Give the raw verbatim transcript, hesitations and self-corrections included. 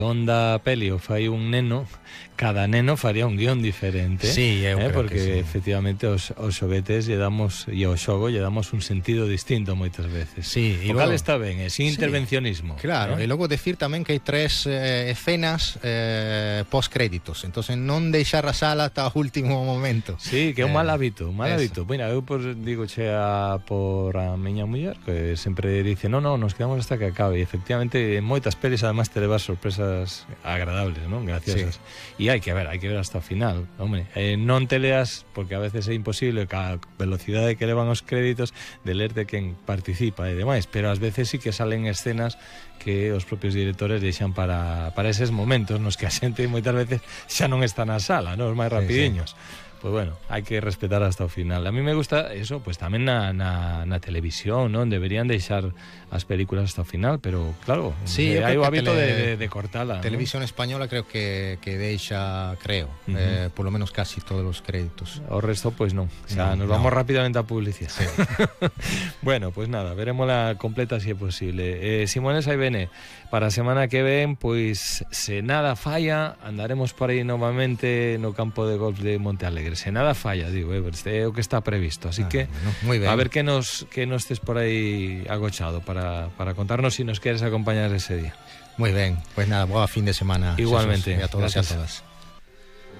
Onda peli o fai un neno, cada neno faría un guión diferente. Sí, eu eh, creo porque que sí. efectivamente os, os xoguetes lle damos, e ao xogo lle damos un sentido distinto moitas veces. Sí, o cal está ben, é sin sí, intervencionismo. Claro, eh? e logo decir tamén que hai tres eh, escenas eh, post-créditos, entonces non deixar a sala ata o último momento. Sí, que é un mal Eh, hábito, un mal eso. hábito. Mira, eu pues, digo che a, por a miña muller que sempre dice, no, no, nos quedamos hasta que acabe. E efectivamente, en moitas pelis además te levas sorpresas agradables, non? Graciosas. E sí. hai que ver, hai que ver hasta o final. Hombre, eh, non te leas, porque a veces é imposible, ca velocidade que levan os créditos, de ler de quen participa e demais, pero ás veces sí que salen escenas que os propios directores deixan para, para eses momentos nos que a xente moitas veces xa non está na sala, non? Os máis rapidiños. Sí, sí. Pues bueno, hai que respetar hasta o final. A mí me gusta eso, pues tamén na, na, na televisión, non? Deberían deixar as películas hasta o final, pero claro, sí, eh, hai o hábito tele, de, de, de cortala. Televisión, ¿no? Española creo que, que deixa, creo, uh -huh. eh, por lo menos casi todos os créditos. O resto, pues non. O sea, no, nos vamos no. rápidamente a publicidad. Sí. Bueno, pues nada, veremos la completa si é posible. Eh, Simones, aí vene. Para a semana que ven, pois, se nada falla, andaremos por aí novamente no campo de golf de Monte Alegre. Se nada falla, digo, eh, este é o que está previsto. Así ah, que, bueno, muy bien. A ver que nos que nos estés por aí agochado para, para contarnos si nos quieres acompañar ese día. Muy bien, pues nada, boa fin de semana. Igualmente. Jesús, y a todos Gracias. y a todas.